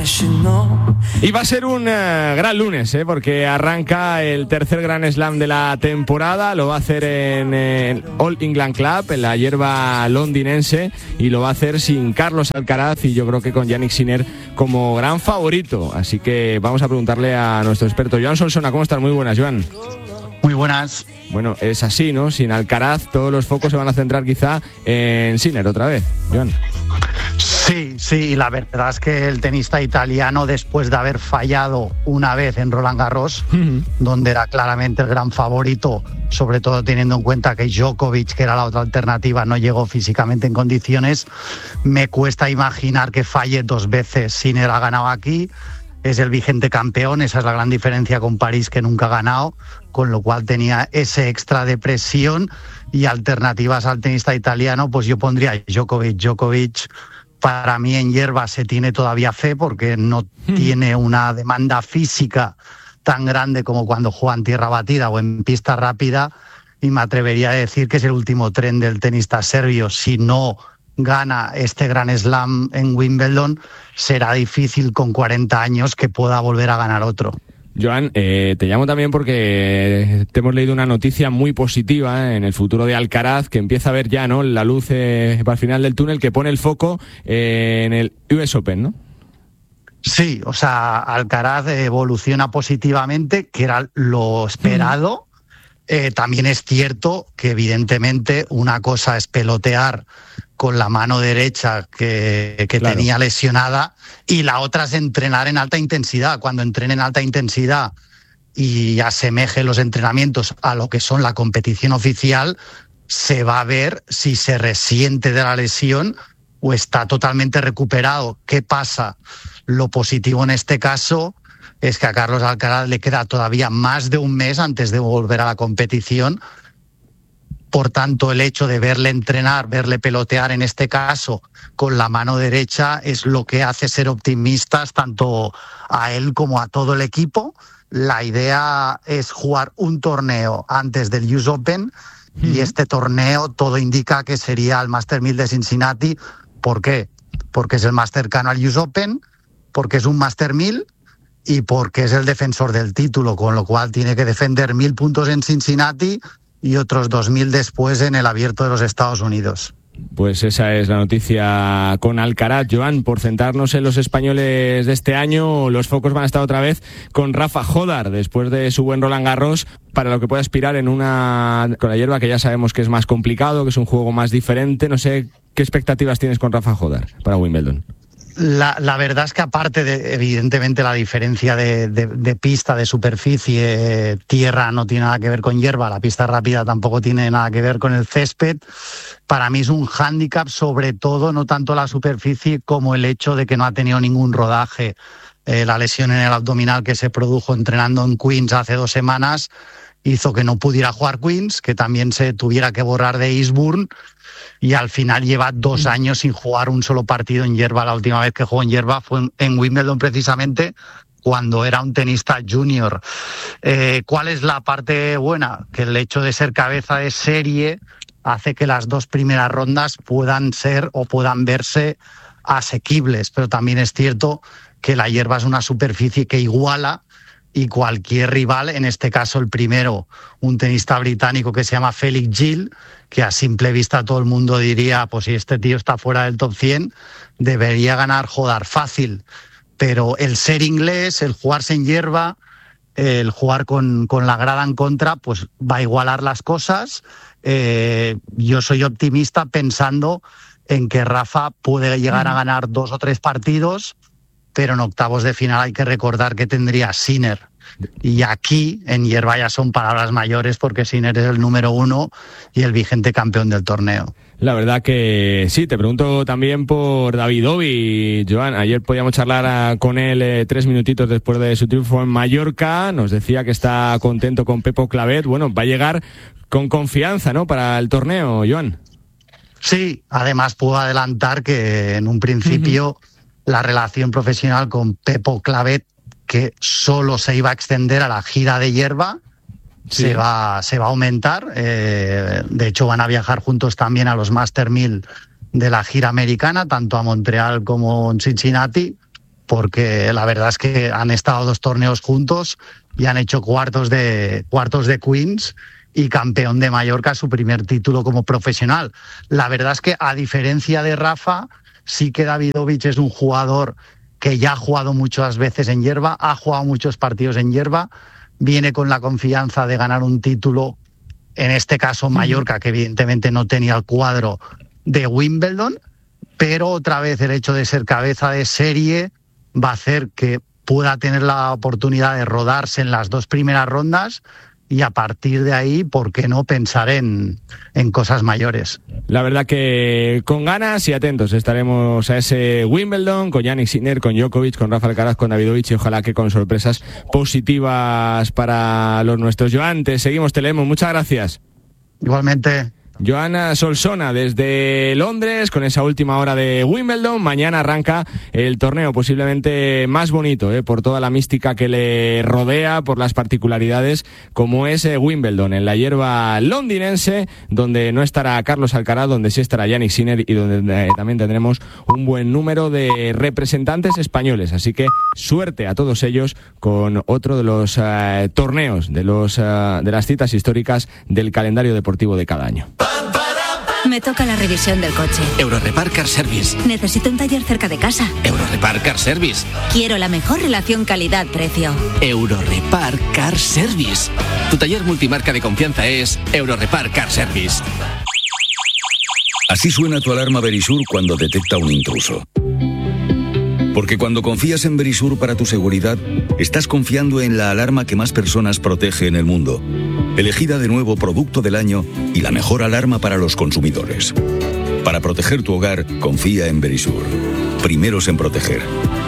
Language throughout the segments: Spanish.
Y va a ser un gran lunes, porque arranca el tercer Grand Slam de la temporada. Lo va a hacer en el All England Club, en la hierba londinense, y lo va a hacer sin Carlos Alcaraz y yo creo que con Jannik Sinner como gran favorito. Así que vamos a preguntarle a nuestro experto Joan Solsona. ¿Cómo estás? Muy buenas, Joan. Muy buenas. Bueno, es así, ¿no? Sin Alcaraz todos los focos se van a centrar quizá en Sinner otra vez, Joan. Sí, la verdad es que el tenista italiano, después de haber fallado una vez en Roland Garros, donde era claramente el gran favorito, sobre todo teniendo en cuenta que Djokovic, que era la otra alternativa, no llegó físicamente en condiciones, me cuesta imaginar que falle dos veces. Sinner ha ganado aquí, es el vigente campeón, esa es la gran diferencia con París, que nunca ha ganado, con lo cual tenía ese extra de presión, y alternativas al tenista italiano, pues yo pondría Djokovic. Para mí en hierba se tiene todavía fe porque no tiene una demanda física tan grande como cuando juega en tierra batida o en pista rápida, y me atrevería a decir que es el último tren del tenista serbio. Si no gana este Grand Slam en Wimbledon, será difícil con 40 años que pueda volver a ganar otro. Joan, te llamo también porque te hemos leído una noticia muy positiva en el futuro de Alcaraz, que empieza a ver ya, ¿no?, la luz para el final del túnel, que pone el foco en el US Open, ¿no? Sí, o sea, Alcaraz evoluciona positivamente, que era lo esperado. También es cierto que evidentemente una cosa es pelotear con la mano derecha que claro, tenía lesionada, y la otra es entrenar en alta intensidad. Cuando entrene en alta intensidad y asemeje los entrenamientos a lo que son la competición oficial, se va a ver si se resiente de la lesión o está totalmente recuperado. ¿Qué pasa? Lo positivo en este caso es que a Carlos Alcaraz le queda todavía más de un mes antes de volver a la competición. Por tanto, el hecho de verle entrenar, verle pelotear en este caso con la mano derecha, es lo que hace ser optimistas tanto a él como a todo el equipo. La idea es jugar un torneo antes del US Open, y este torneo todo indica que sería el Master 1000 de Cincinnati. ¿Por qué? Porque es el más cercano al US Open, porque es un Master 1000 y porque es el defensor del título, con lo cual tiene que defender 1000 puntos en Cincinnati y otros 2000 después en el Abierto de los Estados Unidos. Pues esa es la noticia con Alcaraz. Joan, por centrarnos en los españoles de este año, los focos van a estar otra vez con Rafa Jodar, después de su buen Roland Garros, para lo que pueda aspirar con la hierba, que ya sabemos que es más complicado, que es un juego más diferente. No sé, ¿qué expectativas tienes con Rafa Jodar para Wimbledon? La verdad es que aparte de, evidentemente, la diferencia de pista, de superficie, tierra no tiene nada que ver con hierba, la pista rápida tampoco tiene nada que ver con el césped, para mí es un hándicap, sobre todo, no tanto la superficie como el hecho de que no ha tenido ningún rodaje. La lesión en el abdominal que se produjo entrenando en Queens hace 2 semanas hizo que no pudiera jugar Queens, que también se tuviera que borrar de Eastbourne, y al final lleva 2 años sin jugar un solo partido en hierba. La última vez que jugó en hierba fue en Wimbledon, precisamente, cuando era un tenista junior. ¿Cuál es la parte buena? Que el hecho de ser cabeza de serie hace que las 2 primeras rondas puedan ser o puedan verse asequibles, pero también es cierto que la hierba es una superficie que iguala, y cualquier rival, en este caso el primero, un tenista británico que se llama Felix Gil, que a simple vista todo el mundo diría, pues si este tío está fuera del top 100, debería ganar Jodar fácil. Pero el ser inglés, el jugarse en hierba, el jugar con la grada en contra, pues va a igualar las cosas. Yo soy optimista pensando en que Rafa puede llegar a ganar 2 o 3 partidos, pero en octavos de final hay que recordar que tendría Sinner. Y aquí, en hierba, ya son palabras mayores, porque Sinner es el número 1 y el vigente campeón del torneo. La verdad que sí. Te pregunto también por David Ovi, Joan. Ayer podíamos charlar con él 3 minutitos después de su triunfo en Mallorca. Nos decía que está contento con Pepo Clavet. Bueno, va a llegar con confianza, ¿no?, para el torneo, Joan. Sí, además puedo adelantar que en un principio la relación profesional con Pepo Clavet, que solo se iba a extender a la gira de hierba, sí, se va a aumentar. De hecho, van a viajar juntos también a los Master 1000 de la gira americana, tanto a Montreal como en Cincinnati. porque la verdad es que han estado 2 torneos juntos y han hecho cuartos de Queens y campeón de Mallorca, su primer título como profesional. La verdad es que, a diferencia de Rafa, sí que Davidovich es un jugador que ya ha jugado muchas veces en hierba, ha jugado muchos partidos en hierba, viene con la confianza de ganar un título, en este caso Mallorca, que evidentemente no tenía el cuadro de Wimbledon, pero otra vez el hecho de ser cabeza de serie va a hacer que pueda tener la oportunidad de rodarse en las 2 primeras rondas y a partir de ahí, ¿por qué no pensar en cosas mayores? La verdad que con ganas y atentos estaremos a ese Wimbledon con Jannik Sinner, con Djokovic, con Rafa Alcaraz, con Davidovich y ojalá que con sorpresas positivas para los nuestros. Joan, te seguimos, te leemos. Muchas gracias. Igualmente. Joan Solsona desde Londres con esa última hora de Wimbledon. Mañana arranca el torneo posiblemente más bonito, por toda la mística que le rodea, por las particularidades como es Wimbledon, en la hierba londinense, donde no estará Carlos Alcaraz, donde sí estará Jannik Sinner y donde también tendremos un buen número de representantes españoles. Así que suerte a todos ellos con otro de los torneos, de las citas históricas del calendario deportivo de cada año. Me toca la revisión del coche. Eurorepar Car Service. Necesito un taller cerca de casa. Eurorepar Car Service. Quiero la mejor relación calidad-precio. Eurorepar Car Service. Tu taller multimarca de confianza es Eurorepar Car Service. Así suena tu alarma Verisur cuando detecta un intruso. Porque cuando confías en Verisur para tu seguridad, estás confiando en la alarma que más personas protege en el mundo. Elegida de nuevo Producto del Año y la mejor alarma para los consumidores. Para proteger tu hogar, confía en Verisur. Primeros en proteger.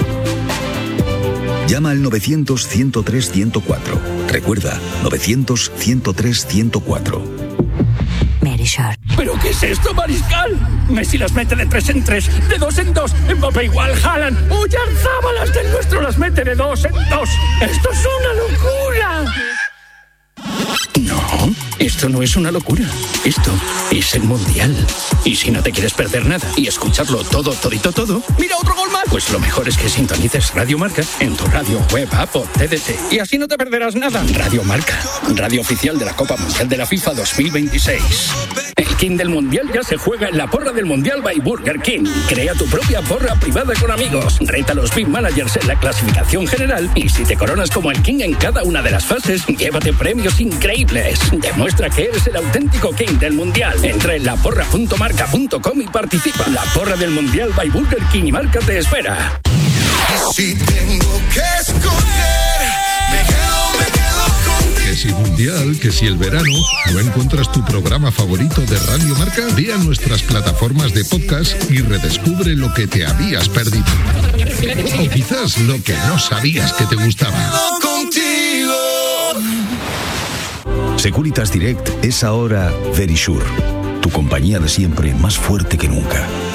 Llama al 900-103-104. Recuerda, 900-103-104. Verisur. ¿Pero qué es esto, Mariscal? Messi las mete de 3 en 3, de 2 en 2. Mbappé igual, Haaland. Oyarzábalas del nuestro las mete de 2 en 2. ¡Esto es una locura! No, esto no es una locura. Esto es el Mundial. Y si no te quieres perder nada y escucharlo todo, ¡mira otro gol más! Pues lo mejor es que sintonices Radio Marca en tu radio, web, app o TDT. Y así no te perderás nada. Radio Marca, radio oficial de la Copa Mundial de la FIFA 2026. El King del Mundial ya se juega en la porra del Mundial by Burger King. Crea tu propia porra privada con amigos. Reta a los Big Managers en la clasificación general. Y si te coronas como el King en cada una de las fases, llévate premios increíbles. Demuestra que eres el auténtico King del Mundial. Entra en laporra.marca.com y participa. La porra del Mundial by Burger King y Marca te espera. Si tengo que escoger, me quedo contigo. Que si Mundial, que si el verano, ¿no encuentras tu programa favorito de Radio Marca? Ve a nuestras plataformas de podcast y redescubre lo que te habías perdido. O quizás lo que no sabías que te gustaba. Contigo. Securitas Direct es ahora Verisur, tu compañía de siempre más fuerte que nunca.